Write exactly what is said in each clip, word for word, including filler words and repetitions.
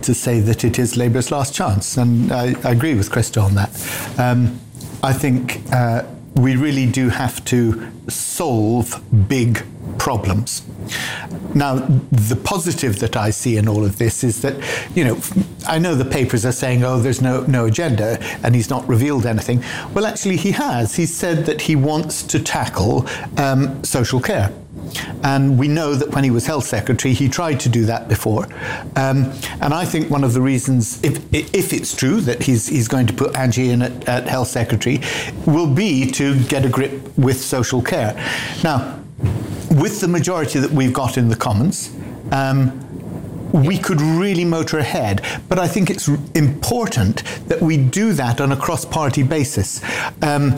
to say that it is Labour's last chance, and I, I agree with Krista on that. Um, I think uh, we really do have to solve big problems. Now, the positive that I see in all of this is that, you know, I know the papers are saying, oh, there's no, no agenda, and he's not revealed anything. Well, actually, he has. He said that he wants to tackle um, social care. And we know that when he was health secretary, he tried to do that before. Um, and I think one of the reasons, if if it's true that he's he's going to put Angie in at, at health secretary, will be to get a grip with social care. Now, with the majority that we've got in the Commons, um, we could really motor ahead. But I think it's important that we do that on a cross-party basis. Um,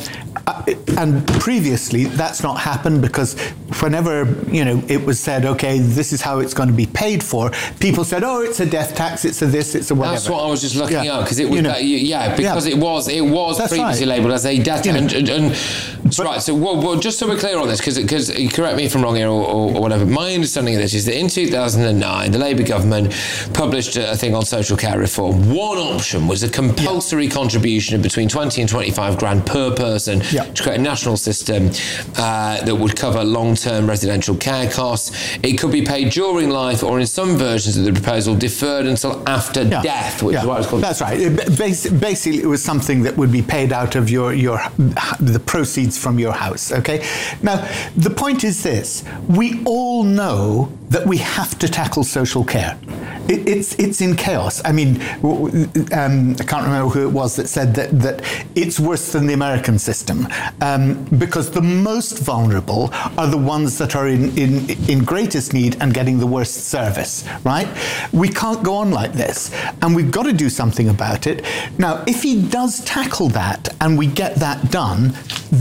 and previously, that's not happened because whenever, you know, it was said, okay, this is how it's going to be paid for, people said, oh, it's a death tax, it's a this, it's a whatever. That's what I was just looking yeah. up, because it was, you know, that, yeah, because yeah. it was it was that's previously right. labelled as a death tax. You know, and, and, and but, right, so well, well, just so we're clear on this, because because correct me if I'm wrong here or, or, or whatever, my understanding of this is that in two thousand nine, the Labour government published a thing on social care reform. One option was a compulsory yeah. contribution of between twenty and twenty-five grand per person yeah. to create a national system uh, that would cover long-term residential care costs. It could be paid during life, or in some versions of the proposal, deferred until after yeah. death, which yeah. is what it's called. That's right. It, basically, it was something that would be paid out of your, your the proceeds from your house, okay? Now, the point is this. We all know that we have to tackle social care. It, it's it's in chaos. I mean, um, I can't remember who it was that said that, that it's worse than the American system, um, because the most vulnerable are the ones that are in, in, in greatest need and getting the worst service, right? We can't go on like this, and we've got to do something about it. Now, if he does tackle that and we get that done,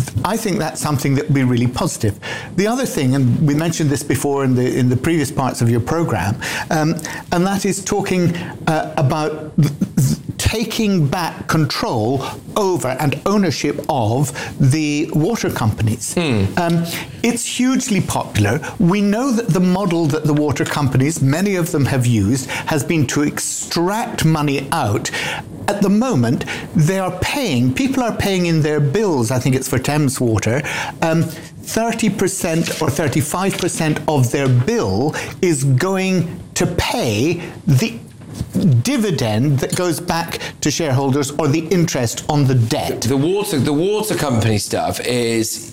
I think that's something that would be really positive. The other thing, and we mentioned this before in the in the previous parts of your program, um, and that is talking uh, about th- th- taking back control over and ownership of the water companies. Mm. Um, it's hugely popular. We know that the model that the water companies, many of them have used, has been to extract money out. At the moment, they are paying, people are paying in their bills, I think it's for Thames Water, um, thirty percent or thirty-five percent of their bill is going to pay the dividend that goes back to shareholders, or the interest on the debt. The water, the water company stuff is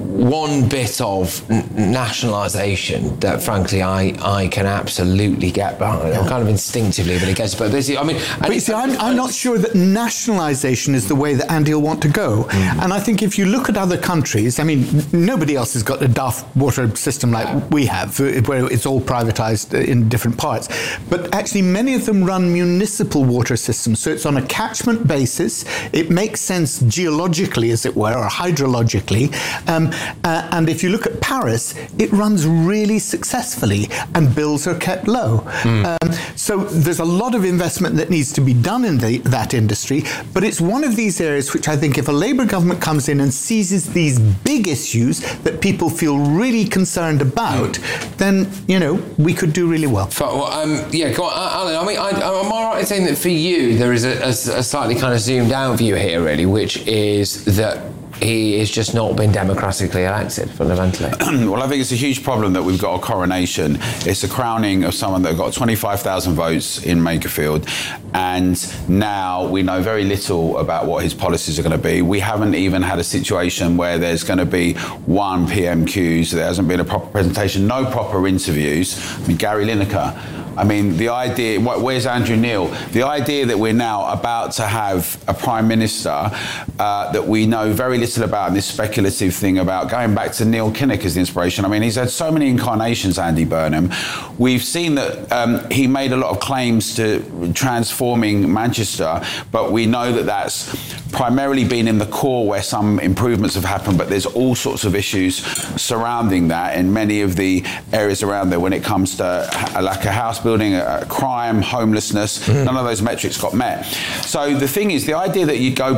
one bit of nationalisation that, frankly, I, I can absolutely get behind. Yeah. I'm kind of instinctively, but it gets. But this, I mean, but you see, I'm, I'm not sure that nationalisation is the way that Andy will want to go. Mm. And I think if you look at other countries, I mean, nobody else has got a daft water system like we have, where it's all privatised in different parts. But actually, many of them run municipal water systems, so it's on a catchment basis. It makes sense geologically, as it were, or hydrologically. Um, uh, and if you look at Paris, it runs really successfully, and bills are kept low. Mm. Um, so there's a lot of investment that needs to be done in the, that industry, but it's one of these areas which I think if a Labour government comes in and seizes these big issues that people feel really concerned about, mm. then, you know, we could do really well. Well, um, yeah, go on, Alan. I mean, I, am I right in saying that for you there is a, a, a slightly kind of zoomed out view here, really, which is that he has just not been democratically elected, fundamentally? Well, I think it's a huge problem that we've got a coronation. It's a crowning of someone that got twenty-five thousand votes in Makerfield, and now we know very little about what his policies are going to be. We haven't even had a situation where there's going to be one P M Qs, there hasn't been a proper presentation, no proper interviews. I mean, Gary Lineker, I mean, the idea, where's Andrew Neil? The idea that we're now about to have a Prime Minister uh, that we know very little about, and this speculative thing about going back to Neil Kinnock as the inspiration. I mean, he's had so many incarnations, Andy Burnham. We've seen that um, he made a lot of claims to transforming Manchester, but we know that that's primarily been in the core where some improvements have happened, but there's all sorts of issues surrounding that in many of the areas around there when it comes to a lack of house building, uh, crime, homelessness. Mm. None of those metrics got met. So the thing is, the idea that you go back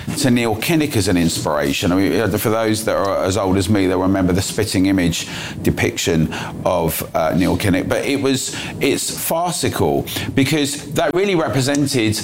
to Neil Kinnock as an inspiration. I mean, for those that are as old as me, they'll remember the spitting image depiction of uh, Neil Kinnock. But it was, it's farcical because that really represented,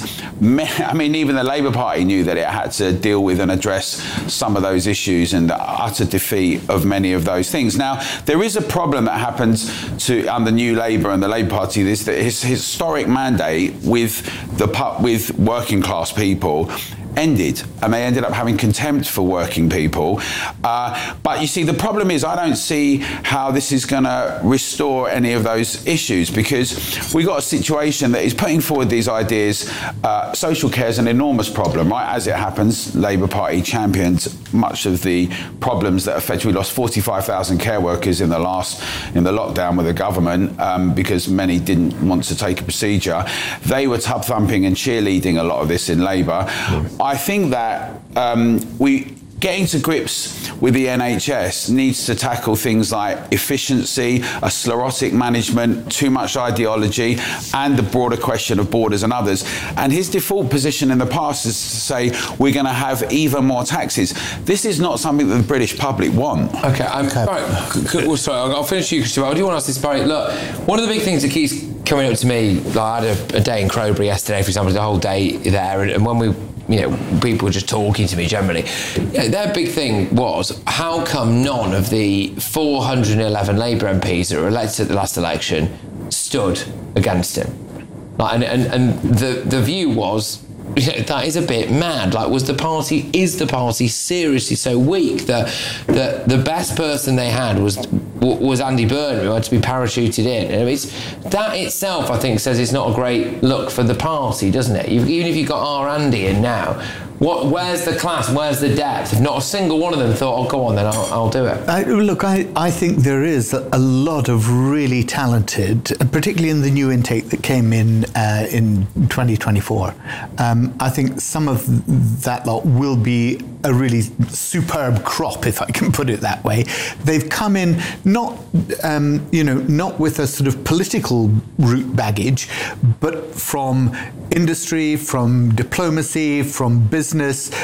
I mean, even the Labour Party knew that it had to deal with and address some of those issues and the utter defeat of many of those things. Now, there is a problem that happens to under New Labour and the Labour Party, this that his historic mandate with the with working class people ended, and they ended up having contempt for working people. Uh, but you see, the problem is I don't see how this is going to restore any of those issues, because we got a situation that is putting forward these ideas. Uh, social care is an enormous problem, right? As it happens, Labour Party championed much of the problems that affect. We lost forty-five thousand care workers in the last, in the lockdown with the government um, because many didn't want to take a procedure. They were tub thumping and cheerleading a lot of this in Labour. Mm. I think that um, we getting to grips with the N H S needs to tackle things like efficiency, a sclerotic management, too much ideology, and the broader question of borders and others. And his default position in the past is to say we're going to have even more taxes. This is not something that the British public want. Okay, I'm okay. Right. Well, sorry, I'll finish you, Christopher. I do want to ask this, Barry. Look, one of the big things that keeps coming up to me, like I had a, a day in Crowbury yesterday, for example, the whole day there, and, and when we you know, people were just talking to me generally. You know, their big thing was, how come none of the four hundred eleven Labour M Ps that were elected at the last election stood against him? Like, and, and, and the, the view was, you know, that is a bit mad. Like, was the party, is the party seriously so weak that, that the best person they had was was Andy Burnham, who had to be parachuted in? And it's, that itself, I think, says it's not a great look for the party, doesn't it? You've, even if you've got our Andy in now, what, where's the class, where's the depth? If not a single one of them thought, oh, go on then, I'll, I'll do it. I, look, I, I think there is a, a lot of really talented, particularly in the new intake that came in uh, in twenty twenty-four. Um, I think some of that lot will be a really superb crop, if I can put it that way. They've come in not, um, you know, not with a sort of political root baggage, but from industry, from diplomacy, from business.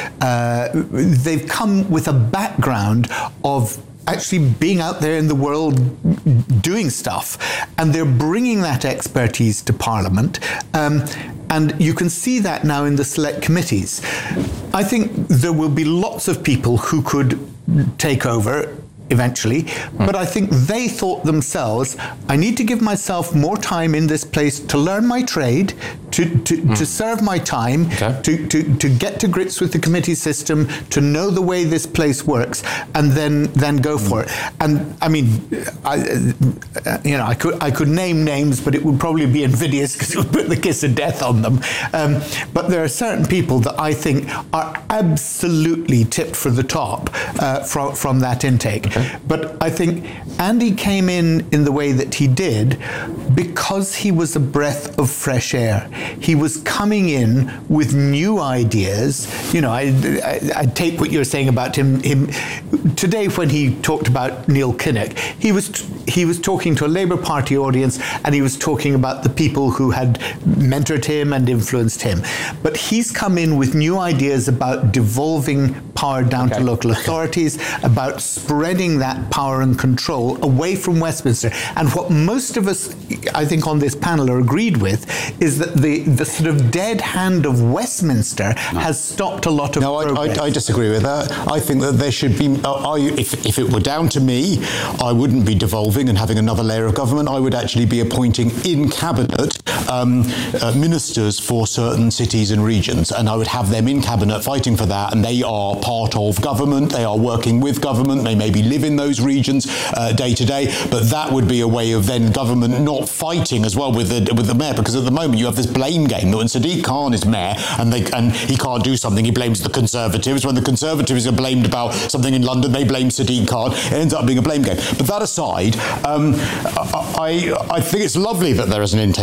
Uh, they've come with a background of actually being out there in the world doing stuff, and they're bringing that expertise to Parliament, um, and you can see that now in the select committees. I think there will be lots of people who could take over eventually, mm. but I think they thought themselves, I need to give myself more time in this place to learn my trade, to to, mm. to serve my time, okay. to, to, to get to grips with the committee system, to know the way this place works, and then then go mm. for it. And I mean, I, you know, I could I could name names, but it would probably be invidious because it would put the kiss of death on them. Um, but there are certain people that I think are absolutely tipped for the top uh, from from that intake. Okay. But I think Andy came in in the way that he did because he was a breath of fresh air. He was coming in with new ideas. You know, I, I, I take what you're saying about him, him. Today, when he talked about Neil Kinnock, he was he was talking to a Labour Party audience, and he was talking about the people who had mentored him and influenced him. But he's come in with new ideas about devolving power down okay. to local authorities, about spreading that power and control away from Westminster. And what most of us, I think, on this panel are agreed with is that the, the sort of dead hand of Westminster no. has stopped a lot of no, progress. I, I, I disagree with that. I think that there should be, uh, I, if, if it were down to me, I wouldn't be devolving and having another layer of government. I would actually be appointing in cabinet um, uh, ministers for certain cities and regions, and I would have them in cabinet fighting for that, and they are part of government, they are working with government, they maybe live in those regions uh, day to day, but that would be a way of then government not fighting as well with the with the mayor, because at the moment you have this blame game that when Sadiq Khan is mayor and they and he can't do something, he blames the Conservatives. When the Conservatives are blamed about something in London, they blame Sadiq Khan. It ends up being a blame game. But that aside, um, I I think it's lovely that there is an intake of Labour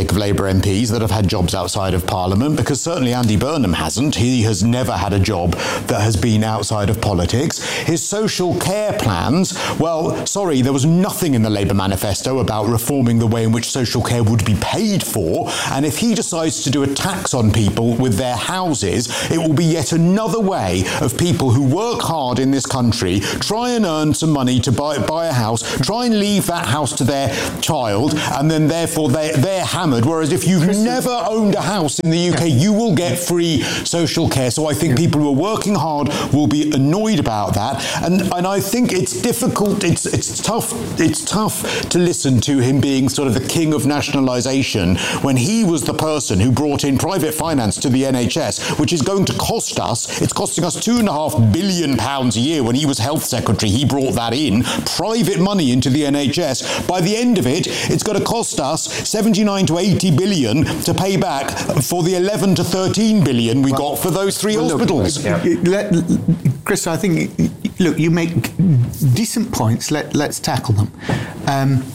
Labour M Ps that have had jobs outside of Parliament, because certainly Andy Burnham hasn't. He has never had a job that has been outside of politics. His social care plans, well, sorry, there was nothing in the Labour manifesto about reforming the way in which social care would be paid for, and if he decides to do a tax on people with their houses, it will be yet another way of people who work hard in this country, try and earn some money to buy, buy a house, try and leave that house to their child, and then therefore they're, they're hammered. Whereas if you've Chris, never owned a house in the U K, yeah. you will get free social care. So I think yeah. people who are working hard will be annoyed about that. And and I think it's difficult, it's it's tough, it's tough to listen to him being sort of the king of nationalisation when he was the person who brought in private finance to the N H S, which is going to cost us, it's costing us two and a half billion pounds a year. When he was health secretary, he brought that in, private money into the N H S. By the end of it, it's going to cost us seventy-nine to eighty billion to pay back for the eleven to thirteen billion we well, got for those three well, hospitals. Look, yeah. let, Chris, I think, look, you make decent points. Let, let's tackle them. Um,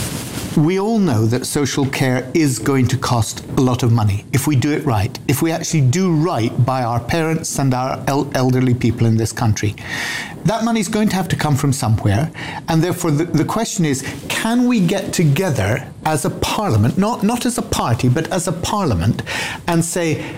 we all know that social care is going to cost a lot of money if we do it right, if we actually do right by our parents and our el- elderly people in this country. That money is going to have to come from somewhere, and therefore the, the question is, can we get together as a parliament, not, not as a party, but as a parliament, and say,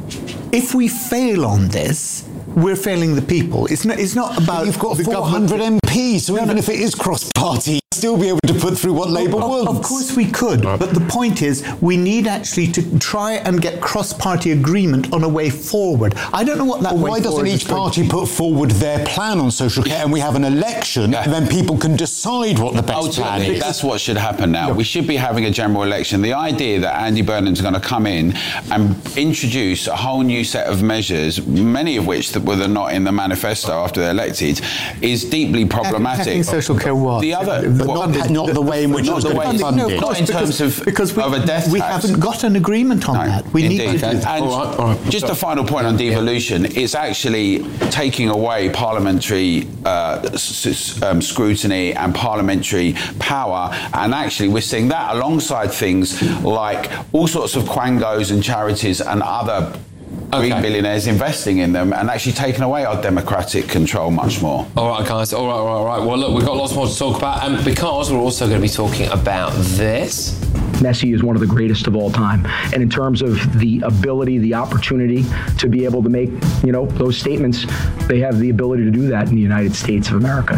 if we fail on this, we're failing the people. It's not, it's not about... But you've got four hundred M Ps, so no, even no. if it is cross-party, still be able to put through what Labour of, wants. Of course we could, right. But the point is we need actually to try and get cross-party agreement on a way forward. I don't know what that well, way why doesn't each party put forward their plan on social care and we have an election yeah. and then people can decide what the best Ultimately, plan is? That's what should happen now. No. We should be having a general election. The idea that Andy Burnham's going to come in and introduce a whole new set of measures, many of which that were not in the manifesto after they're elected, is deeply problematic. Hacking social care was. The other, but not, not the way in which it was going to be funded. No, not in terms because, of, because we, of a death we tax. haven't got an agreement on no, that. We indeed. need to do that. And all right, all right. just a final point on devolution. Yeah. It's actually taking away parliamentary uh, s- um, scrutiny and parliamentary power, and actually we're seeing that alongside things like all sorts of quangos and charities and other Okay. Green billionaires investing in them and actually taking away our democratic control much more. All right, guys. All right, all right, all right. Well, look, we've got lots more to talk about, and because we're also going to be talking about this. Messi is one of the greatest of all time. And in terms of the ability, the opportunity to be able to make, you know, those statements, they have the ability to do that in the United States of America.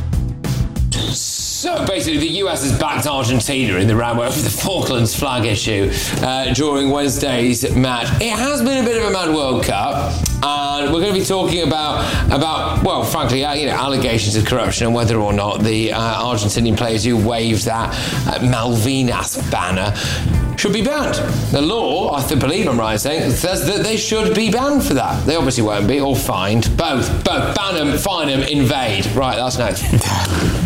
So basically, the U S has backed Argentina in the round over the Falklands flag issue uh, during Wednesday's match. It has been a bit of a mad World Cup, and we're going to be talking about, about well, frankly, uh, you know, allegations of corruption and whether or not the uh, Argentinian players who waved that uh, Malvinas banner should be banned. The law, I believe I'm right in saying, says that they should be banned for that. They obviously won't be, or fined. Both. Both. Ban them, fine them, invade. Right, that's next.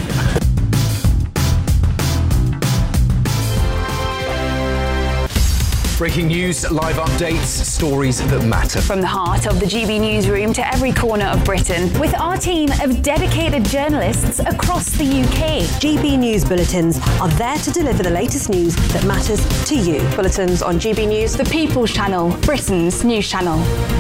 Breaking news, live updates, stories that matter. From the heart of the G B newsroom to every corner of Britain, with our team of dedicated journalists across the U K. G B News Bulletins are there to deliver the latest news that matters to you. Bulletins on G B News, the People's Channel, Britain's news channel.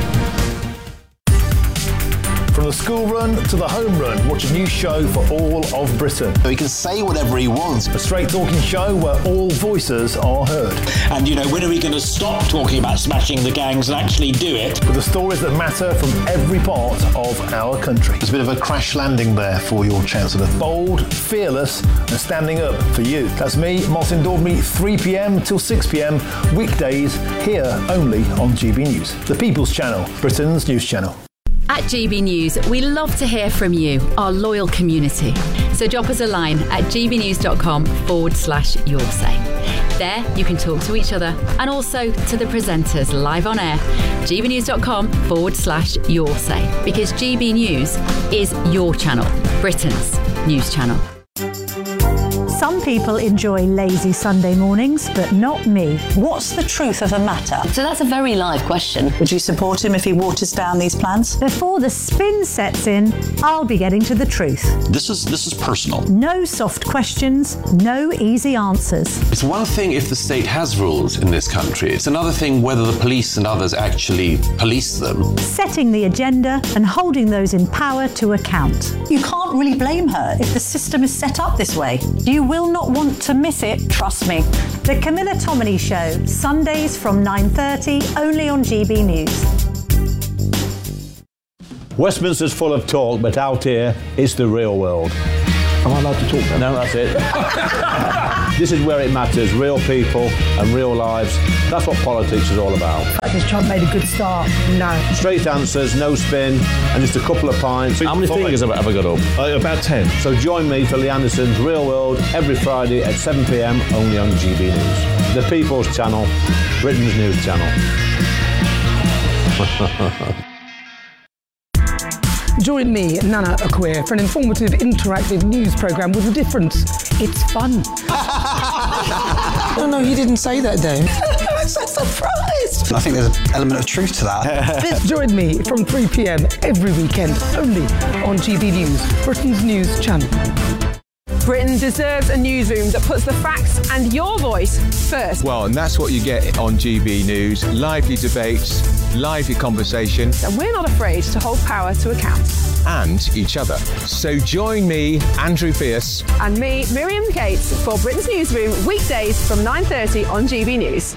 From the school run to the home run, watch a new show for all of Britain. So he can say whatever he wants. A straight talking show where all voices are heard. And, you know, when are we going to stop talking about smashing the gangs and actually do it? With the stories that matter from every part of our country. There's a bit of a crash landing there for your Chancellor. Bold, fearless and standing up for you. That's me, Martin Dawdney, three p.m. till six p.m. weekdays here only on G B News. The People's Channel, Britain's news channel. At G B News, we love to hear from you, our loyal community. So drop us a line at gbnews.com forward slash your say. There, you can talk to each other and also to the presenters live on air. gbnews.com forward slash your say. Because G B News is your channel, Britain's news channel. Some people enjoy lazy Sunday mornings, but not me. What's the truth of the matter? So that's a very live question. Would you support him if he waters down these plans? Before the spin sets in, I'll be getting to the truth. This is this is personal. No soft questions, no easy answers. It's one thing if the state has rules in this country. It's another thing whether the police and others actually police them. Setting the agenda and holding those in power to account. You can't really blame her if the system is set up this way. You will not want to miss it, trust me. The Camilla Tominey Show, Sundays from nine thirty, only on G B News. Westminster's full of talk, but out here, it's the real world. Am I allowed to talk then? No, that's it. This is where it matters, real people and real lives. That's what politics is all about. Has Trump made a good start? No. Straight answers, no spin, and just a couple of pints. How many fingers have I ever got up? Uh, about ten. So join me for Lee Anderson's Real World every Friday at seven p m only on G B News. The People's Channel, Britain's news channel. Join me, Nana Akweer, for an informative, interactive news programme with a difference. It's fun. No, no, you didn't say that, Dave. I'm so surprised. I think there's an element of truth to that. Join me from three p m every weekend, only on G B News, Britain's news channel. Britain deserves a newsroom that puts the facts and your voice first. Well, and that's what you get on G B News. Lively debates, lively conversation. And we're not afraid to hold power to account. And each other. So join me, Andrew Pierce. And me, Miriam Cates, for Britain's Newsroom, weekdays from nine thirty on G B News.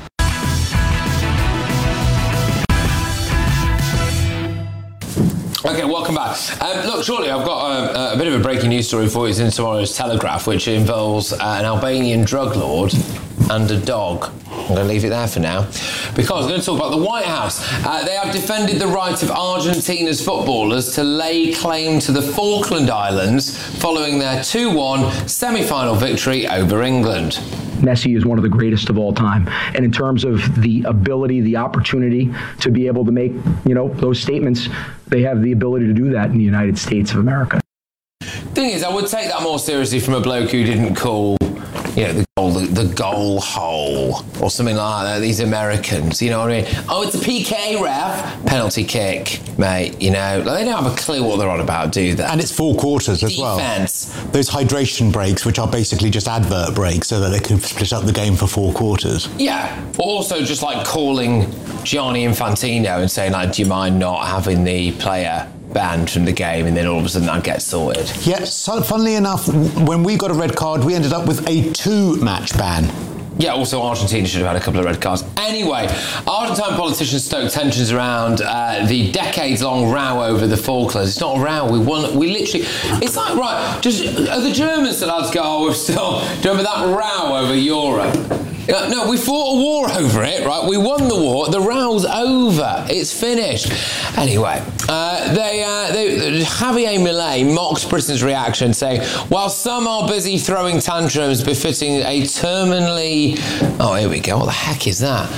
Okay, welcome back. Um, look, shortly I've got a, a bit of a breaking news story for you. It's in tomorrow's Telegraph, which involves uh, an Albanian drug lord and a dog. I'm going to leave it there for now, because I'm going to talk about the White House. Uh, they have defended the right of Argentina's footballers to lay claim to the Falkland Islands following their two one semi-final victory over England. Messi is one of the greatest of all time. And in terms of the ability, the opportunity to be able to make, you know, those statements, they have the ability to do that in the United States of America. Thing is, I would take that more seriously from a bloke who didn't call, you know, the goal, the, the goal hole or something like that. These Americans, you know what I mean? Oh, it's a P K, ref. Penalty kick, mate, you know. They don't have a clue what they're on about, do they? And it's four quarters as Defense. well. Those hydration breaks, which are basically just advert breaks so that they can split up the game for four quarters. Yeah. Also just like calling Gianni Infantino and saying, like, do you mind not having the player banned from the game, and then all of a sudden that gets sorted. Yeah, so funnily enough, when we got a red card, we ended up with a two-match ban. Yeah, also Argentina should have had a couple of red cards. Anyway, Argentine politicians stoked tensions around uh, the decades-long row over the Falklands. It's not a row, we won, we literally, it's like, right, just, are the Germans that had to go, oh, we're still, do you remember that row over Europe? No, we fought a war over it, right? We won the war. The row's over. It's finished. Anyway, uh, they, uh, they, Javier Milei mocked Britain's reaction, saying, while some are busy throwing tantrums befitting a terminally... Oh, here we go. What the heck is that?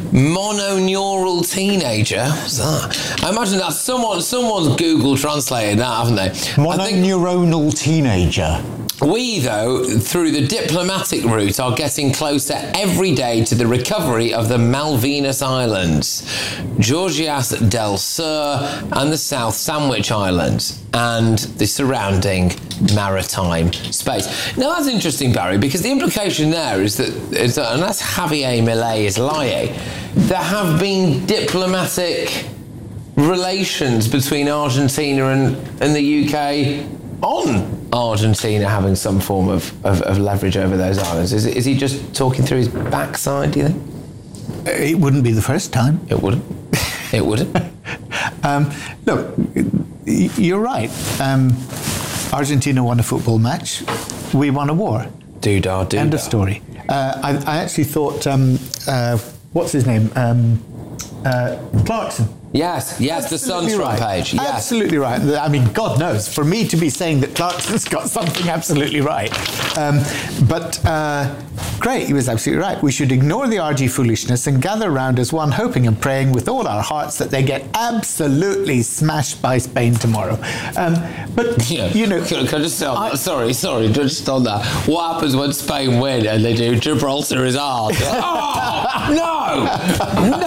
Mononeural teenager. What's that? I imagine that someone, someone's Google translated that, haven't they? Mononeuronal teenager. We, though, through the diplomatic route, are getting closer every day to the recovery of the Malvinas Islands, Georgias del Sur, and the South Sandwich Islands, and the surrounding maritime space. Now, that's interesting, Barry, because the implication there is that, is that unless Javier Milei is lying, there have been diplomatic relations between Argentina and, and the U K on Argentina having some form of, of, of leverage over those islands. Is, is he just talking through his backside, do you think? It wouldn't be the first time. It wouldn't. It wouldn't. um, look, you're right. Um, Argentina won a football match. We won a war. Do-da, do-da. End of story. Uh, I, I actually thought, um, uh, what's his name? Um, uh, Clarkson. Yes, yes, Absolutely the Sun's right. front page. Yes. Absolutely right. I mean, God knows, for me to be saying that Clarkson's got something absolutely right. Um, but uh, great, he was absolutely right. We should ignore the R G foolishness and gather round as one, hoping and praying with all our hearts that they get absolutely smashed by Spain tomorrow. Um, but, yeah. you know... Can, can I just say, I, sorry, sorry, just on that. What happens when Spain win and they do Gibraltar is ours? Oh, no!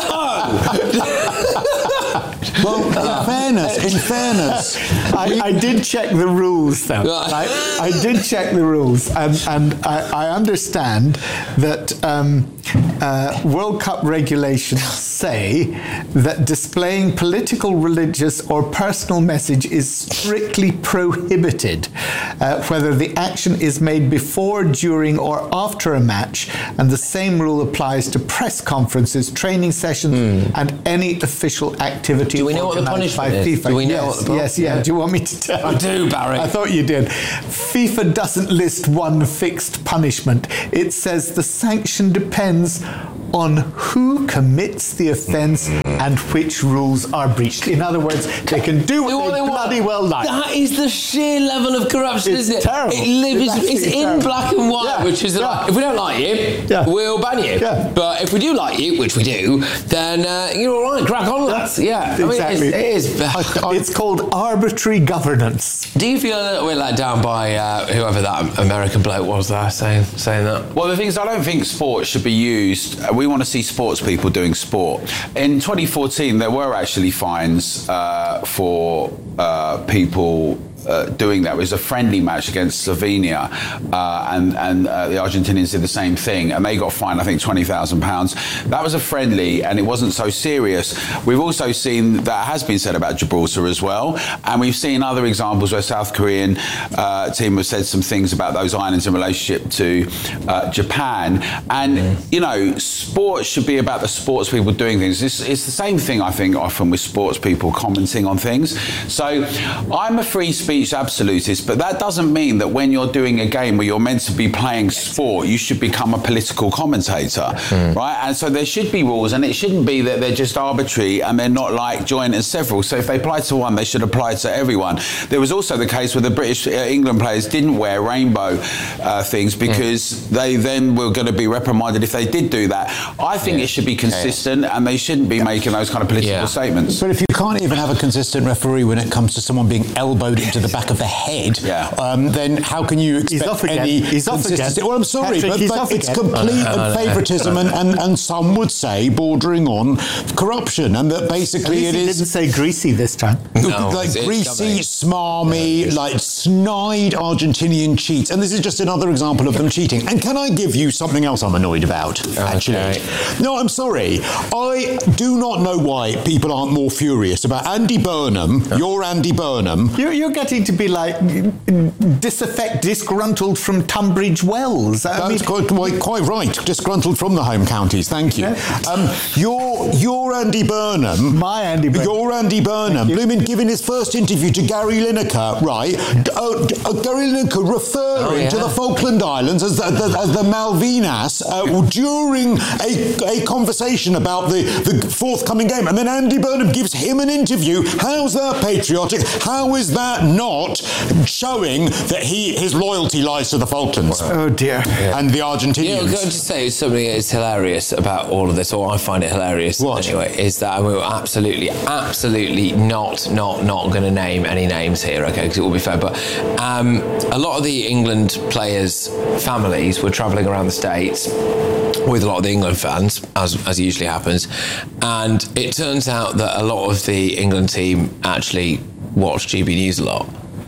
No! Well, in fairness, in fairness, I, I did check the rules, though. Right? I did check the rules, and, and I, I understand that um, uh, World Cup regulations say that displaying political, religious, or personal message is strictly prohibited, uh, whether the action is made before, during, or after a match, and the same rule applies to press conferences, training sessions, mm. and any official activity. Do we know what the punishment is? FIFA. Do we know yes, what the yes, yeah. Do you want me to tell I you? do, Barry. I thought you did. FIFA doesn't list one fixed punishment. It says the sanction depends on who commits the offence and which rules are breached. In other words, they can do what, do what they, they bloody well like. That is the sheer level of corruption, it's isn't it? Terrible. It lives, it's, it's in terrible. black and white, yeah. which is yeah. like, if we don't like you, yeah. we'll ban you. Yeah. But if we do like you, which we do, then uh, you're all right, crack on, lads. Yeah, exactly. I mean, it's, it is. It's called arbitrary governance. Do you feel a little bit let down by uh, whoever that American bloke was there saying saying that? Well, the thing is, I don't think sport should be used. We want to see sports people doing sport. In twenty fourteen, there were actually fines uh, for uh, people Uh, doing that. It was a friendly match against Slovenia, uh, and and uh, the Argentinians did the same thing, and they got fined, I think, twenty thousand pounds. That was a friendly, and it wasn't so serious. We've also seen that has been said about Gibraltar as well, and we've seen other examples where South Korean uh, team have said some things about those islands in relationship to uh, Japan. And you know, sports should be about the sports people doing things. It's, it's the same thing, I think, often with sports people commenting on things. So I'm a free speech absolutist, but that doesn't mean that when you're doing a game where you're meant to be playing sport, you should become a political commentator, mm. right? And so there should be rules, and it shouldn't be that they're just arbitrary and they're not like joint and several. So if they apply to one, they should apply to everyone. There was also the case where the British uh, England players didn't wear rainbow uh, things because mm. they then were going to be reprimanded if they did do that. I think yeah. it should be consistent, yeah. and they shouldn't be making those kind of political yeah. statements. But if you can't even have a consistent referee when it comes to someone being elbowed into the back of the head, yeah. um, then how can you expect he's off again. any he's off consistency? again. Well, I'm sorry, Patrick, but, but it's again. complete oh, no, no, favouritism no. and, and, and some would say bordering on corruption, and that basically At least it he is... didn't say greasy this time. No, like it's, greasy, it's smarmy, yeah, like snide Argentinian cheats. And this is just another example of them cheating. And can I give you something else I'm annoyed about, actually? Okay. No, I'm sorry. I do not know why people aren't more furious about Andy Burnham, oh. your Andy Burnham. You're, you're getting to be like disaffect, disgruntled from Tunbridge Wells. I That's mean, quite, quite, quite right. Disgruntled from the home counties. Thank you. Yeah. Um, your, your Andy Burnham. My Andy Burnham. Your Andy Burnham. Blooming giving his first interview to Gary Lineker, right? Uh, uh, Gary Lineker referring oh, yeah. to the Falkland Islands as the, the, as the Malvinas uh, during a, a conversation about the, the forthcoming game. And then Andy Burnham gives him an interview. How's that patriotic? How is that not showing that he his loyalty lies to the Falklands? Oh dear. Yeah. And the Argentinians. Yeah, I'm going to say something that's hilarious about all of this, or I find it hilarious what? anyway, is that we're absolutely, absolutely not, not, not going to name any names here, okay, because it will be fair, but um, a lot of the England players' families were travelling around the States with a lot of the England fans, as, as usually happens, and it turns out that a lot of the England team actually watch G B News a lot.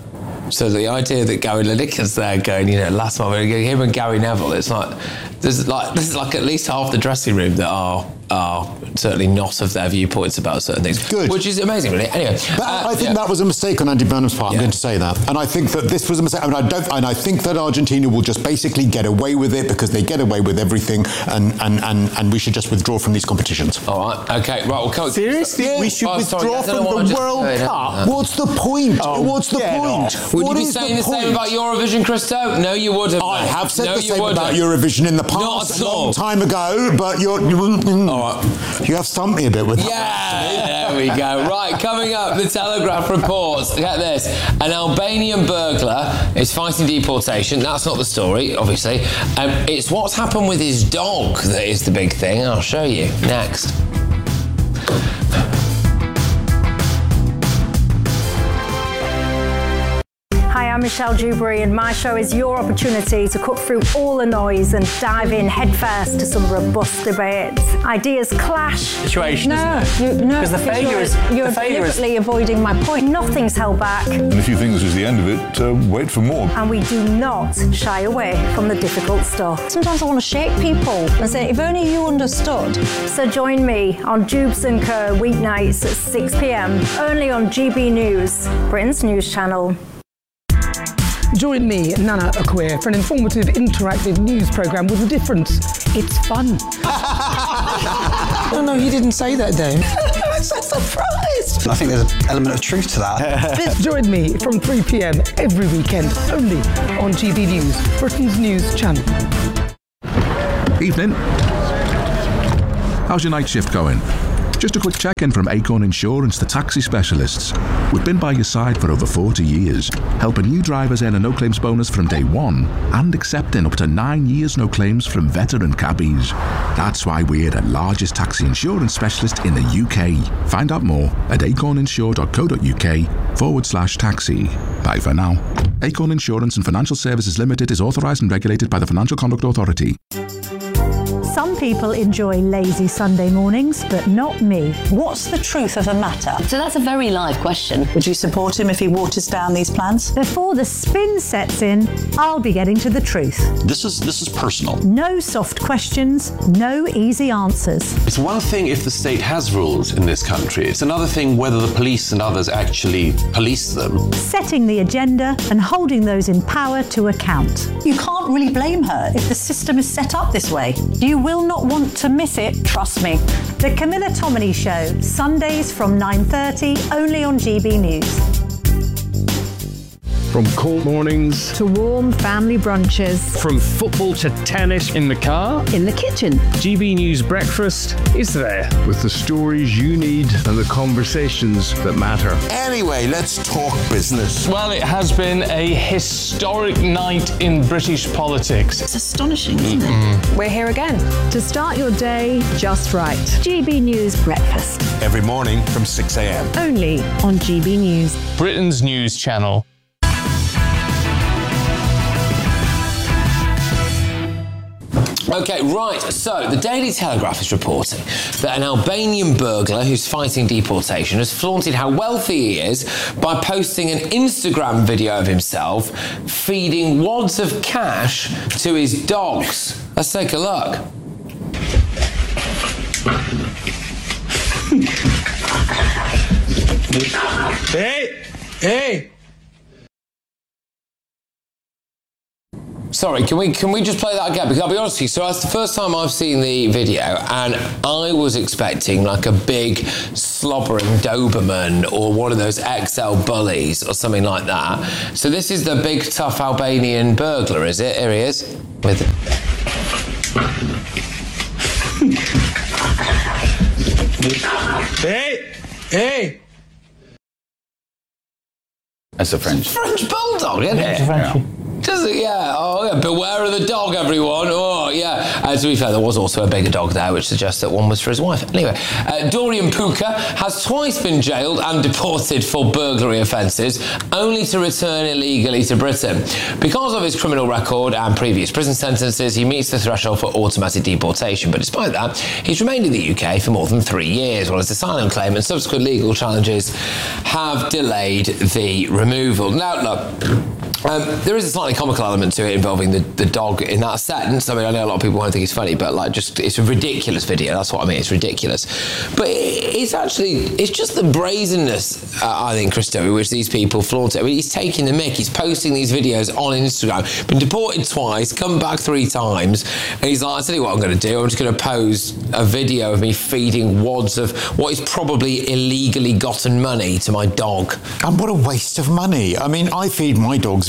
So the idea that Gary Lineker's there going, you know, last month, him and Gary Neville, it's like, there's like, there's like at least half the dressing room that are are certainly not of their viewpoints about certain things. Good. Which is amazing, really. Anyway. But uh, I think yeah. that was a mistake on Andy Burnham's part, yeah. I'm going to say that. And I think that this was a mistake. I mean, I don't, and I think that Argentina will just basically get away with it because they get away with everything, and, and, and, and we should just withdraw from these competitions. All right, okay, right, well, come seriously? Yeah. We should oh, withdraw sorry, from the World say, Cup? What's the point? Oh, What's the point? Off. Would what you be saying the, the same about Eurovision, Christo? No, you wouldn't. I have said no, the same wouldn't. about Eurovision in the past, Not at a long all. time ago, but you're... You, all what? You have stumped me a bit with that. Yeah, there we go. Right, coming up, the Telegraph reports. Get this. An Albanian burglar is fighting deportation. That's not the story, obviously. Um, it's what's happened with his dog that is the big thing. I'll show you next. Hi, I'm Michelle Dewberry, and my show is your opportunity to cut through all the noise and dive in headfirst to some robust debates. Ideas clash. Situation, no, isn't it? You, no, because the failure you're, is you're the failure deliberately is... avoiding my point. Nothing's held back, And if you think this is the end of it, uh, wait for more. and we do not shy away from the difficult stuff. Sometimes I want to shake people and say, if only you understood. So join me on Jubes and Co weeknights at six p m only on G B News, Britain's news channel. Join me, Nana Akwe, for an informative, interactive news programme with a difference. It's fun. Oh no, he didn't say that, Dave. I'm so surprised. I think there's an element of truth to that. Join me from three p m every weekend, only on G B News, Britain's news channel. Evening. How's your night shift going? Just a quick check-in from Acorn Insurance, the taxi specialists. We've been by your side for over forty years, helping new drivers earn a no-claims bonus from day one and accepting up to nine years no claims from veteran cabbies. That's why we're the largest taxi insurance specialist in the U K. Find out more at acorninsure.co.uk forward slash taxi. Bye for now. Acorn Insurance and Financial Services Limited is authorised and regulated by the Financial Conduct Authority. Some people enjoy lazy Sunday mornings, but not me. What's the truth of the matter? So that's a very live question. Would you support him if he waters down these plans? Before the spin sets in, I'll be getting to the truth. This is this is personal. No soft questions, no easy answers. It's one thing if the state has rules in this country. It's another thing whether the police and others actually police them. Setting the agenda and holding those in power to account. You can't really blame her if the system is set up this way. You will not want to miss it, trust me. The Camilla Tominey Show, Sundays from nine thirty, only on G B News. From cold mornings to warm family brunches. From football to tennis in the car, in the kitchen. G B News Breakfast is there with the stories you need and the conversations that matter. Anyway, let's talk business. Well, it has been a historic night in British politics. It's astonishing, isn't it? We're here again to start your day just right. G B News Breakfast. Every morning from six a m Only on G B News, Britain's news channel. Okay, right, so the Daily Telegraph is reporting that an Albanian burglar who's fighting deportation has flaunted how wealthy he is by posting an Instagram video of himself feeding wads of cash to his dogs. Let's take a look. Hey! Hey! Sorry, can we can we just play that again? Because I'll be honest with you, so that's the first time I've seen the video, and I was expecting like a big slobbering Doberman or one of those X L bullies or something like that. So this is the big tough Albanian burglar, is it? Here he is. With it. Hey! Hey! That's a French. French bulldog, isn't it? Yeah. Does it? Yeah. Oh, yeah. Beware of the dog, everyone. Oh, yeah. Uh, to be fair, there was also a bigger dog there, which suggests that one was for his wife. Anyway, uh, Dorian Puka has twice been jailed and deported for burglary offences, only to return illegally to Britain. Because of his criminal record and previous prison sentences, he meets the threshold for automatic deportation. But despite that, he's remained in the U K for more than three years, while his asylum claim and subsequent legal challenges have delayed the removal. Now, look. Um, there is a slightly comical element to it involving the, the dog in that sense. I mean, I know a lot of people won't think it's funny, but like, just it's a ridiculous video. That's what I mean. It's ridiculous, but it, it's actually it's just the brazenness. Uh, I think, Christo, with which these people flaunt it. I mean, he's taking the mick. He's posting these videos on Instagram. Been deported twice, come back three times, and he's like, "I tell you what, I'm going to do. I'm just going to post a video of me feeding wads of what is probably illegally gotten money to my dog." And what a waste of money. I mean, I feed my dogs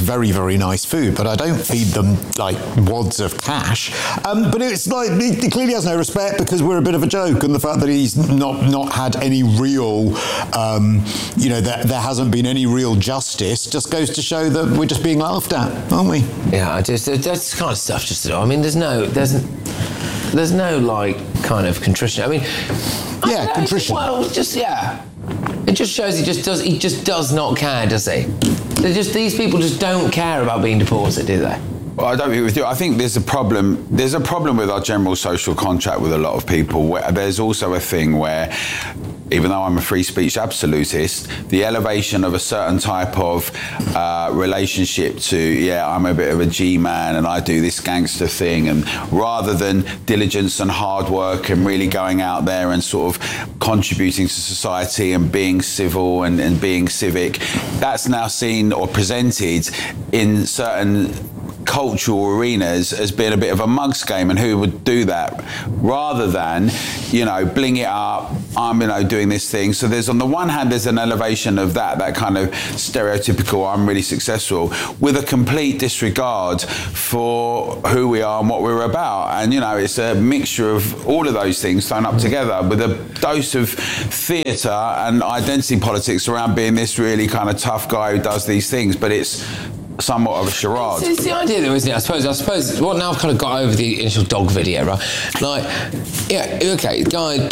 very, very nice food, but I don't feed them like wads of cash. Um, but it's like, he clearly has no respect because we're a bit of a joke, and the fact that he's not, not had any real, um, you know, that there hasn't been any real justice just goes to show that we're just being laughed at, aren't we? Yeah, I just, that's kind of stuff just, I mean, there's no, there's, there's no, like, kind of contrition. I mean, yeah, I contrition. Well, just, yeah. It just shows he just does, he just does not care, does he? They're just, these people just don't care about being deported, do they? Well, I don't agree with you. I think there's a problem. There's a problem with our general social contract with a lot of people. Where there's also a thing where, even though I'm a free speech absolutist, the elevation of a certain type of uh, relationship to, yeah, I'm a bit of a G-man and I do this gangster thing, and rather than diligence and hard work and really going out there and sort of contributing to society and being civil and, and being civic, that's now seen or presented in certain cultural arenas as being a bit of a mugs game, and who would do that rather than, you know, bling it up, I'm, you know, doing this thing. So there's, on the one hand, there's an elevation of that, that kind of stereotypical, I'm really successful, with a complete disregard for who we are and what we're about. And, you know, it's a mixture of all of those things thrown up together with a dose of theatre and identity politics around being this really kind of tough guy who does these things, but it's somewhat of a charade. It's, it's the idea though, isn't it? I suppose, I suppose, well, now I've kind of got over the initial dog video, right? Like, yeah, okay, guy,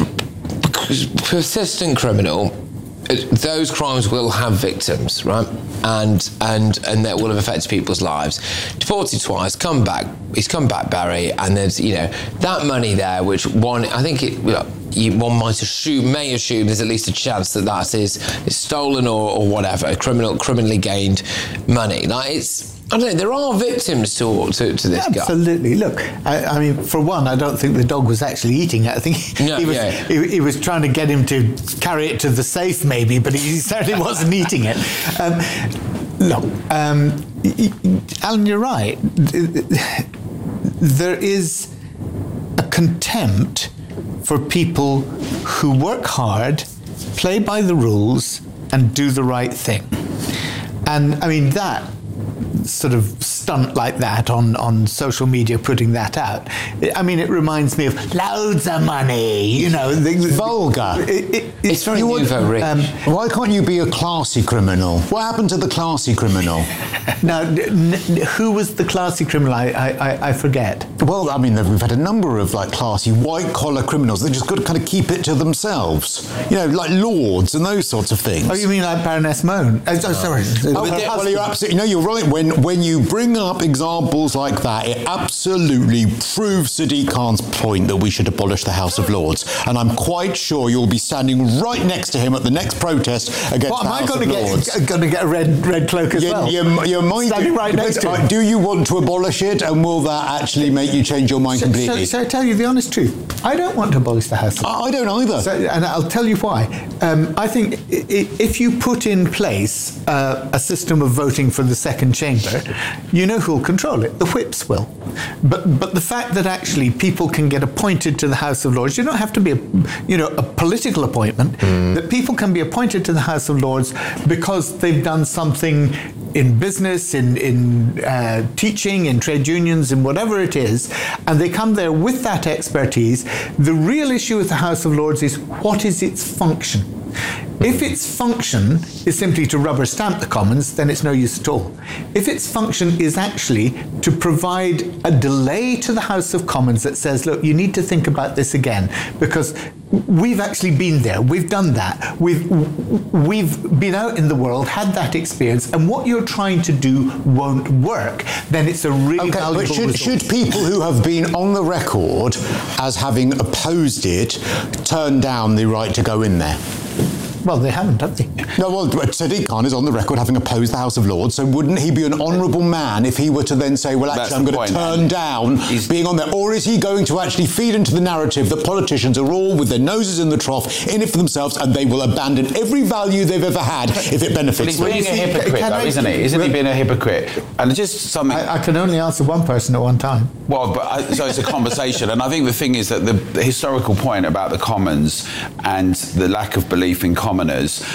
persistent criminal, those crimes will have victims, right? And and and that will have affected people's lives. Deported twice, come back, he's come back, Barry, and there's, you know, that money there, which one, I think it, well, you, one might assume, may assume there's at least a chance that that is, is stolen or, or whatever, criminal, criminally gained money. Like, it's, I don't know, there are victims to to, to this Absolutely. guy. Absolutely. Look, I, I mean, for one, I don't think the dog was actually eating it. I think he, no, he was yeah. he, he was trying to get him to carry it to the safe, maybe, but he certainly wasn't eating it. Um, look, um, Alan, you're right. There is a contempt for people who work hard, play by the rules, and do the right thing. And I mean, that sort of stunt like that on, on social media, putting that out, I mean, it reminds me of loads of money, you know. The, vulgar. It, it, it's, it's very nouveau rich. Um, why can't you be a classy criminal? What happened to the classy criminal? Now, n- who was the classy criminal? I, I, I forget. Well, I mean, we've had a number of like classy white-collar criminals. They just got to kind of keep it to themselves. You know, like lords and those sorts of things. Oh, you mean like Baroness Moan? Oh, oh sorry. Oh, well, you're absolutely, no, you're right. When when you bring up examples like that, it absolutely proves Sadiq Khan's point that we should abolish the House of Lords. And I'm quite sure you'll be standing right next to him at the next protest against what, the am House I of Lords. Get, going to get a red red cloak as you're, well? You're, you're mind standing right next to him. Do you want to abolish it, and will that actually make you change your mind so, completely? So, so I tell you the honest truth. I don't want to abolish the House of Lords. I, I don't either. So, and I'll tell you why. Um, I think if you put in place uh, a system of voting for the second chamber, you know who'll control it. The whips will. But but the fact that actually people can get appointed to the House of Lords, you don't have to be a, you know, a political appointment, mm. that people can be appointed to the House of Lords because they've done something in business, in, in uh, teaching, in trade unions, in whatever it is, and they come there with that expertise. The real issue with the House of Lords is, what is its function? If its function is simply to rubber stamp the Commons, then it's no use at all. If its function is actually to provide a delay to the House of Commons that says, look, you need to think about this again, because we've actually been there, we've done that, we've we've been out in the world, had that experience, and what you're trying to do won't work, then it's a really okay, valuable but should, resource. should people who have been on the record as having opposed it turn down the right to go in there? Well, they haven't, have they? No, well, Sadiq Khan is on the record having opposed the House of Lords, so wouldn't he be an honourable man if he were to then say, well, actually, That's I'm going point, to turn man. down He's... being on there? Or is he going to actually feed into the narrative that politicians are all with their noses in the trough, in it for themselves, and they will abandon every value they've ever had if it benefits But he's them? being a hypocrite, though, isn't he? Isn't he being a hypocrite? And just something... I, I can only answer one person at one time. Well, but I, so it's a conversation, and I think the thing is that the, the historical point about the Commons and the lack of belief in commoners was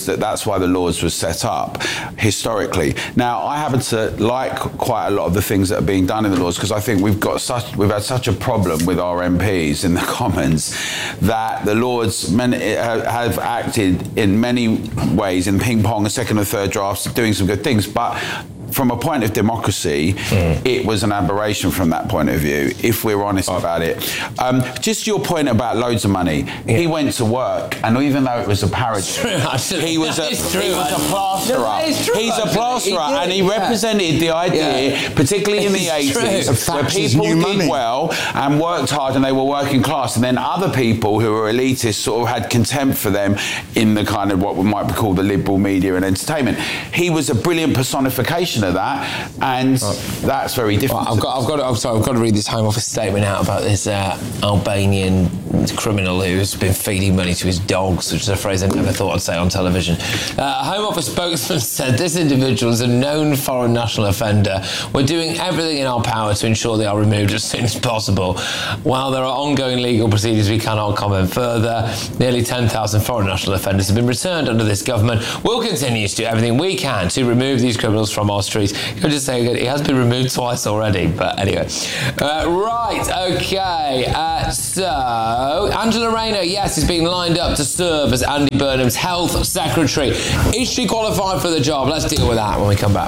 was that that's why the Lords was set up historically. Now, I happen to like quite a lot of the things that are being done in the Lords, because I think we've got such we've had such a problem with our M Ps in the Commons that the Lords many, have acted in many ways in ping pong and second and third drafts, doing some good things, but from a point of democracy, mm. it was an aberration from that point of view, if we're honest oh. about it. Um, just your point about loads of money. Yeah. He went to work, and even though it was a parody, he was a, true, he was a plasterer. No, true, He's a plasterer, he and he yeah. represented the idea, yeah. particularly in the eighties, where people did money. well and worked hard, and they were working class, and then other people who were elitists sort of had contempt for them in the kind of what we might be called the liberal media and entertainment. He was a brilliant personification of that, and oh. that's very different. Well, I've got, I've got, to, I'm sorry, I've got to read this Home Office statement out about this uh, Albanian criminal who's been feeding money to his dogs, which is a phrase I never thought I'd say on television. Uh, Home Office spokesman said this individual is a known foreign national offender. We're doing everything in our power to ensure they are removed as soon as possible. While there are ongoing legal procedures, we cannot comment further. Nearly ten thousand foreign national offenders have been returned under this government. We'll continue to do everything we can to remove these criminals from our streets. Can I just say again, he has been removed twice already, but anyway. Uh, right, okay. Uh, so, Angela Rayner, yes, is being lined up to serve as Andy Burnham's health secretary. Is she qualified for the job? Let's deal with that when we come back.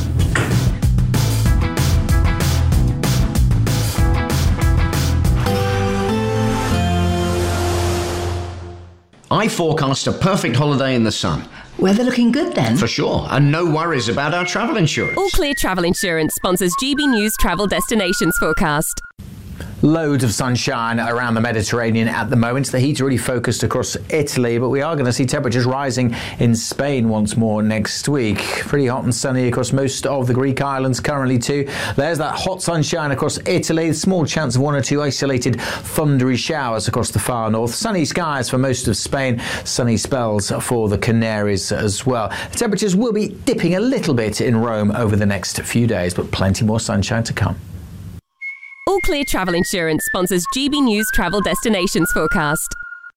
I forecast a perfect holiday in the sun. Weather looking good then? For sure, and no worries about our travel insurance. All Clear Travel Insurance sponsors G B News Travel Destinations Forecast. Loads of sunshine around the Mediterranean at the moment. The heat's really focused across Italy, but we are going to see temperatures rising in Spain once more next week. Pretty hot and sunny across most of the Greek islands currently too. There's that hot sunshine across Italy. Small chance of one or two isolated thundery showers across the far north. Sunny skies for most of Spain. Sunny spells for the Canaries as well. The temperatures will be dipping a little bit in Rome over the next few days, but plenty more sunshine to come. All Clear Travel Insurance sponsors G B News Travel Destinations Forecast.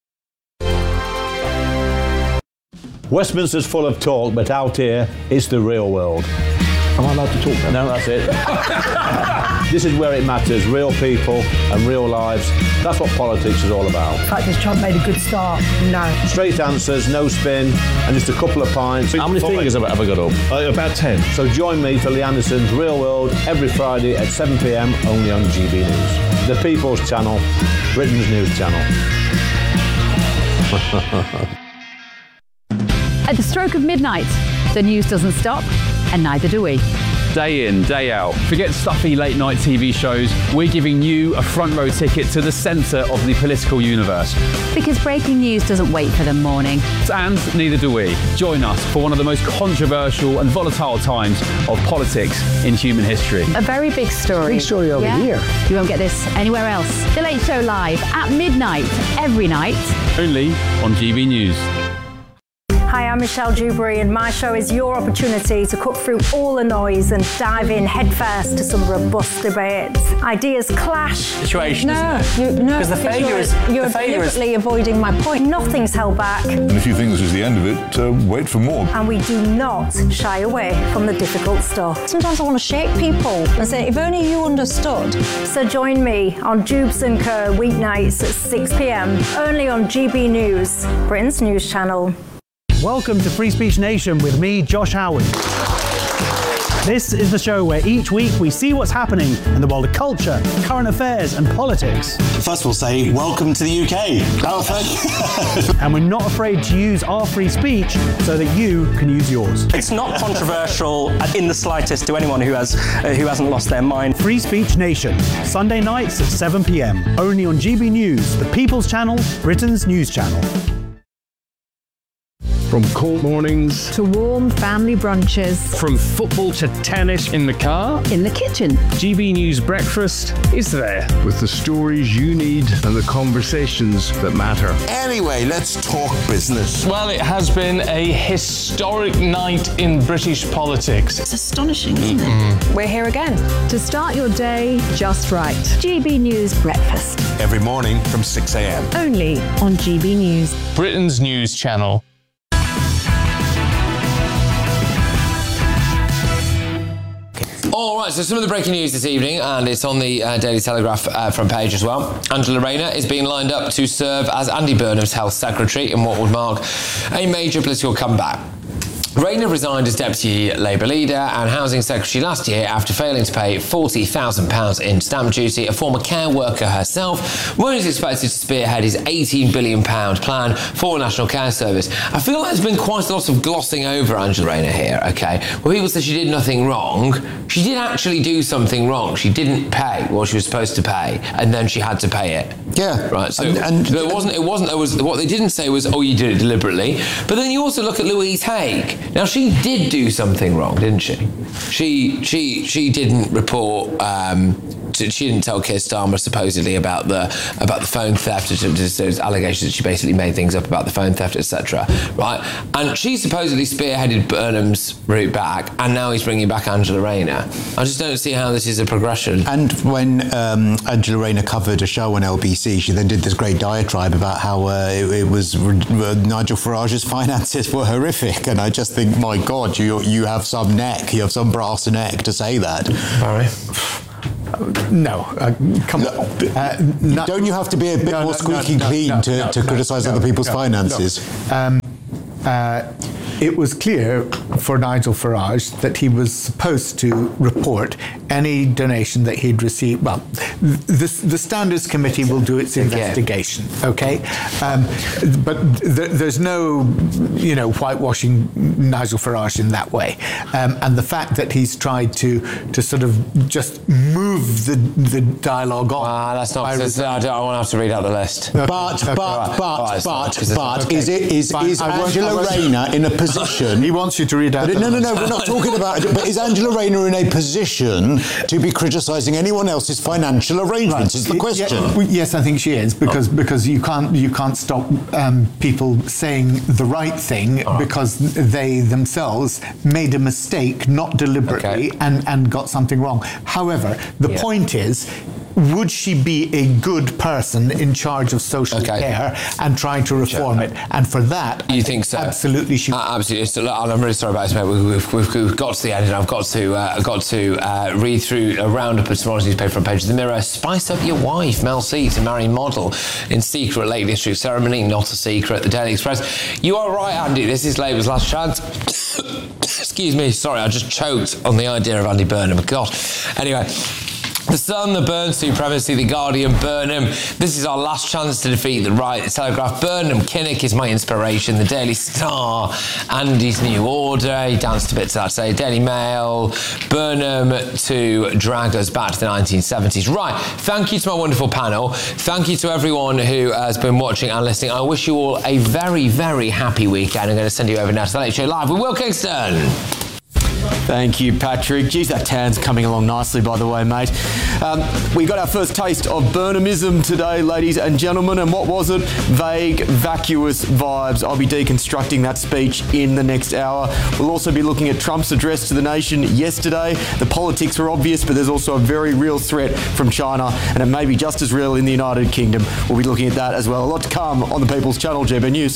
Westminster's full of talk, but out here, it's the real world. Am I allowed to talk then? No, that's it. This is where it matters, real people and real lives. That's what politics is all about. In fact, has Trump made a good start? No. Straight answers, no spin, and just a couple of pints. How many fingers have I got up? Uh, about ten. So join me for Lee Anderson's Real World every Friday at seven p m only on G B News. The People's Channel, Britain's news channel. At the stroke of midnight, the news doesn't stop, and neither do we. Day in, day out. Forget stuffy late night T V shows. We're giving you a front row ticket to the centre of the political universe. Because breaking news doesn't wait for the morning. And neither do we. Join us for one of the most controversial and volatile times of politics in human history. A very big story. Big story over yeah? here. You won't get this anywhere else. The Late Show live at midnight every night. Only on G B News. Hi, I'm Michelle Dewberry, and my show is your opportunity to cut through all the noise and dive in headfirst to some robust debates. Ideas clash. Situation, no, isn't it? You, no, because the failure you're, is you're the failure deliberately is... avoiding my point. Nothing's held back. And if you think this is the end of it, uh, wait for more. And we do not shy away from the difficult stuff. Sometimes I want to shake people and say, if only you understood. So join me on Jubes and Kerr weeknights at six p m only on G B News, Britain's news channel. Welcome to Free Speech Nation with me, Josh Howard. This is the show where each week we see what's happening in the world of culture, current affairs and politics. First we'll say, welcome to the U K. And we're not afraid to use our free speech so that you can use yours. It's not controversial in the slightest to anyone who, has, uh, who hasn't lost their mind. Free Speech Nation, Sunday nights at seven p m only on G B News, the People's Channel, Britain's news channel. From cold mornings to warm family brunches. From football to tennis in the car. In the kitchen. G B News Breakfast is there with the stories you need and the conversations that matter. Anyway, let's talk business. Well, it has been a historic night in British politics. It's astonishing, isn't it? We're here again to start your day just right. G B News Breakfast. Every morning from six a m Only on G B News. Britain's news channel. right, so some of the breaking news this evening, and it's on the uh, Daily Telegraph uh, front page as well. Angela Rayner is being lined up to serve as Andy Burnham's health secretary in what would mark a major political comeback. Rayner resigned as Deputy Labour leader and Housing Secretary last year after failing to pay forty thousand pounds in stamp duty. A former care worker herself, Rayner is expected to spearhead his eighteen billion pounds plan for National Care Service. I feel like there's been quite a lot of glossing over Angela Rayner here, OK? Where people say she did nothing wrong. She did actually do something wrong. She didn't pay what she was supposed to pay, and then she had to pay it. Yeah. Right, so and, and it wasn't, it wasn't, it was, what they didn't say was, oh, you did it deliberately. But then you also look at Louise Haigh. Now, she did do something wrong, didn't she? She she she didn't report. Um, to, she didn't tell Keir Starmer supposedly about the about the phone theft. There's allegations that she basically made things up about the phone theft, et cetera. Right, and she supposedly spearheaded Burnham's route back, and now he's bringing back Angela Rayner. I just don't see how this is a progression. And when um, Angela Rayner covered a show on L B C, she then did this great diatribe about how uh, it, it was uh, Nigel Farage's finances were horrific, and I just think, my God, you you have some neck, you have some brass neck to say that. Barry? No, uh, come on. Uh, no, Don't you have to be a bit no, more no, squeaky no, clean no, to, no, to no, criticise no, other people's no, finances? No. Um, uh, it was clear for Nigel Farage that he was supposed to report any donation that he'd received. Well, the, the Standards Committee will do its investigation, okay? Um, but th- there's no, you know, whitewashing Nigel Farage in that way. Um, and the fact that he's tried to to sort of just move the the dialogue on. Ah, that's not. I, I, don't, I won't have to read out the list. But but okay. but but but, but okay. is it is Fine. is I won't- Angela I won't- Rayner in a position? He wants you to read out. But the no, no, list. no. We're not talking about it. But is Angela Rayner in a position to be criticising anyone else's financial arrangements? Is the question. Yeah, yes, I think she is, because oh. because you can't you can't stop um, people saying the right thing oh. because they themselves made a mistake, not deliberately, okay. and, and got something wrong. However, the yeah. point is, would she be a good person in charge of social okay. care and trying to reform sure. it? And for that, you I think, think so? Absolutely, she. Uh, absolutely. So, look, I'm really sorry about this, mate. We've, we've, we've got to the end, and I've got to uh, got to uh, read through a roundup of tomorrow's newspaper front page of the Mirror. Spice up your wife, Mel C, to marry model in secret Lake District ceremony. Not a secret. The Daily Express. You are right, Andy. This is Labour's last chance. Excuse me. Sorry, I just choked on the idea of Andy Burnham. God. Anyway. The Sun, the Burn Supremacy, The Guardian, Burnham. This is our last chance to defeat the right. The Telegraph, Burnham, Kinnock is my inspiration. The Daily Star, Andy's New Order. He danced a bit to that today. Daily Mail, Burnham to drag us back to the nineteen seventies. Right, thank you to my wonderful panel. Thank you to everyone who has been watching and listening. I wish you all a very, very happy weekend. I'm going to send you over now to the Late Show Live with Will Kingston. Thank you, Patrick. Geez, that tan's coming along nicely, by the way, mate. Um, we got our first taste of Burnhamism today, ladies and gentlemen, and what was it? Vague, vacuous vibes. I'll be deconstructing that speech in the next hour. We'll also be looking at Trump's address to the nation yesterday. The politics were obvious, but there's also a very real threat from China, and it may be just as real in the United Kingdom. We'll be looking at that as well. A lot to come on the People's Channel, G B News.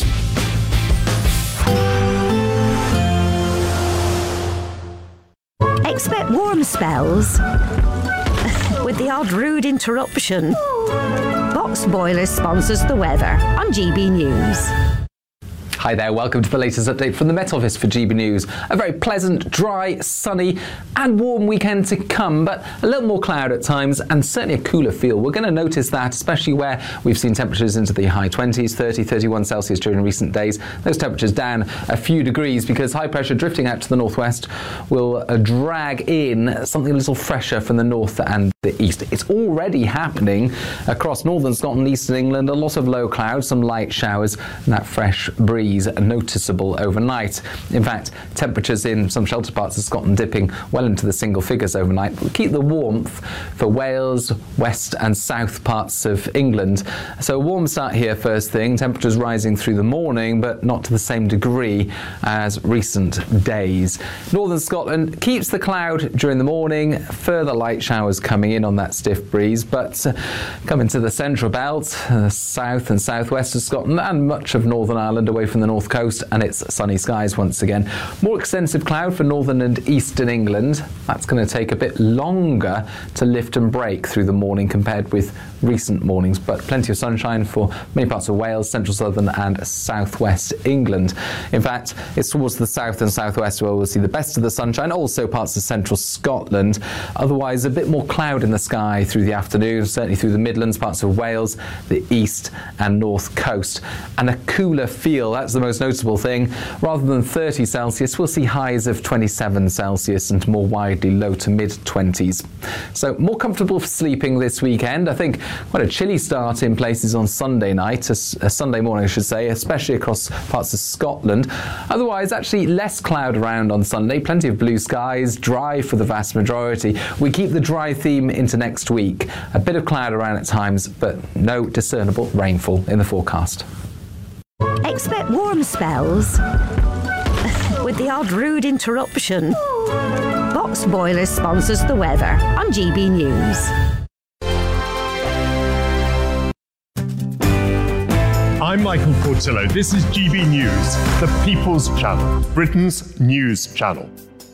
Expect warm spells with the odd rude interruption. Box Boilers sponsors the weather on G B News. Hi there, welcome to the latest update from the Met Office for G B News. A very pleasant, dry, sunny and warm weekend to come, but a little more cloud at times and certainly a cooler feel. We're going to notice that, especially where we've seen temperatures into the high twenties, thirty, thirty-one Celsius during recent days. Those temperatures down a few degrees because high pressure drifting out to the northwest will uh, drag in something a little fresher from the north and the east. It's already happening across northern Scotland, eastern England. A lot of low clouds, some light showers, and that fresh breeze noticeable overnight. In fact, temperatures in some sheltered parts of Scotland dipping well into the single figures overnight. We'll keep the warmth for Wales, west and south parts of England. So a warm start here first thing. Temperatures rising through the morning, but not to the same degree as recent days. Northern Scotland keeps the cloud during the morning. Further light showers coming in on that stiff breeze, but uh, coming to the central belt, uh, south and southwest of Scotland and much of Northern Ireland away from the north coast, and it's sunny skies once again. More extensive cloud for northern and eastern England. That's going to take a bit longer to lift and break through the morning compared with recent mornings, but plenty of sunshine for many parts of Wales, central southern and southwest England. In fact, it's towards the south and southwest where we'll see the best of the sunshine, also parts of central Scotland. Otherwise, a bit more cloud in the sky through the afternoon, certainly through the Midlands, parts of Wales, the east and north coast. And a cooler feel, that's the most noticeable thing. Rather than thirty Celsius, we'll see highs of twenty-seven Celsius and more widely low to mid twenties. So more comfortable for sleeping this weekend. I think quite a chilly start in places on Sunday night, a, a Sunday morning I should say, especially across parts of Scotland. Otherwise, actually less cloud around on Sunday, plenty of blue skies, dry for the vast majority. We keep the dry theme into next week. A bit of cloud around at times, but no discernible rainfall in the forecast. Expect warm spells with the odd rude interruption. Box Boilers sponsors the weather on G B News. I'm Michael Portillo. This is G B News, the People's Channel, Britain's news channel.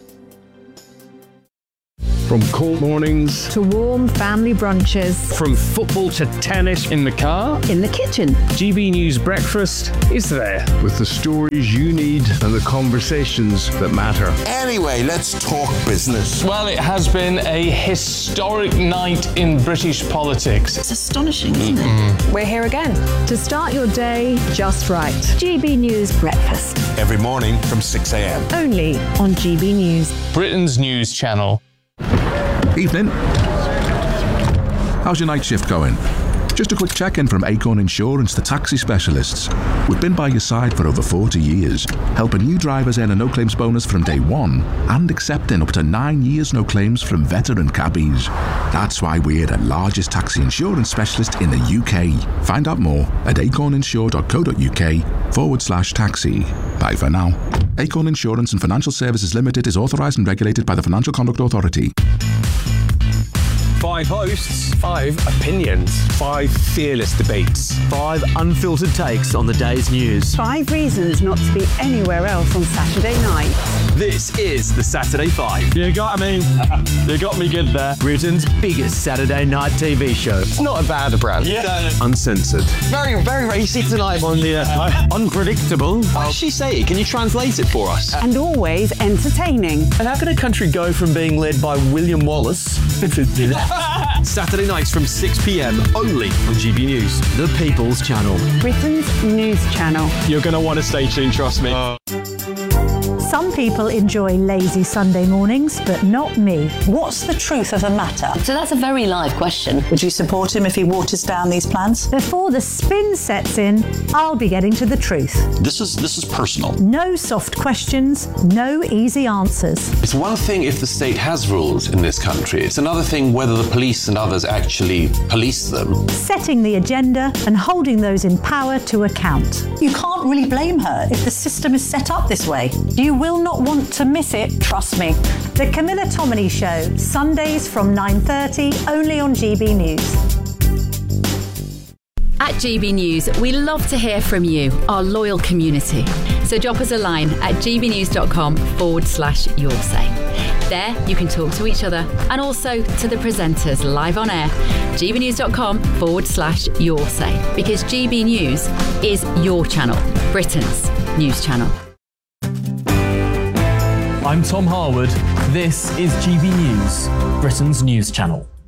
From cold mornings to warm family brunches, from football to tennis in the car, in the kitchen, G B News Breakfast is there. with the stories you need and the conversations that matter. Anyway, let's talk business. Well, it has been a historic night in British politics. It's astonishing, isn't it? We're here again to start your day just right. G B News Breakfast, Every morning from six a.m. only on G B News. Britain's news channel. Evening. How's your night shift going? Just a quick check-in from Acorn Insurance, the taxi specialists. We've been by your side for over forty years, helping new drivers earn a no-claims bonus from day one and accepting up to nine years no claims from veteran cabbies. That's why we're the largest taxi insurance specialist in the U K. Find out more at acorninsure.co.uk forward slash taxi. Bye for now. Acorn Insurance and Financial Services Limited is authorised and regulated by the Financial Conduct Authority. Five hosts, five opinions, five fearless debates, five unfiltered takes on the day's news. Five reasons not to be anywhere else on Saturday night. This is the Saturday Five. You got me. You got me good there. Britain's biggest Saturday night T V show. It's not a bad brand. Yeah. Uncensored. Very, very racy tonight. On the uh, unpredictable. What did she say? Can you translate it for us? And always entertaining. And how can a country go from being led by William Wallace Saturday nights from six p.m. only on G B News, the People's Channel. Britain's news channel. You're going to want to stay tuned, trust me. Uh. Some people enjoy lazy Sunday mornings, but not me. What's the truth of the matter? So that's a very live question. Would you support him if he waters down these plans? Before the spin sets in, I'll be getting to the truth. This is this is personal. No soft questions, no easy answers. It's one thing if the state has rules in this country. It's another thing whether the police and others actually police them. Setting the agenda and holding those in power to account. You can't really blame her if the system is set up this way. You will not want to miss it, trust me. The Camilla Tominey Show, Sundays from nine thirty, only on G B News. At G B News, we love to hear from you, our loyal community. So drop us a line at gbnews.com forward slash your say. There, you can talk to each other and also to the presenters live on air. gbnews.com forward slash your say. Because G B News is your channel, Britain's news channel. I'm Tom Harwood. This is G B News, Britain's news channel.